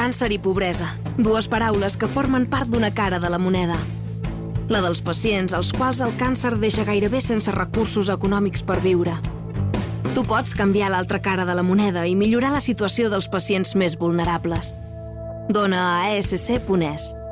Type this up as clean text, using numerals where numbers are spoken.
Càncer i pobresa, dues paraules que formen part d'una cara de la moneda. La dels pacients als quals el càncer deixa gairebé sense recursos econòmics per viure. Tu pots canviar l'altra cara de la moneda i millorar la situació dels pacients més vulnerables. Dona a ESC.es.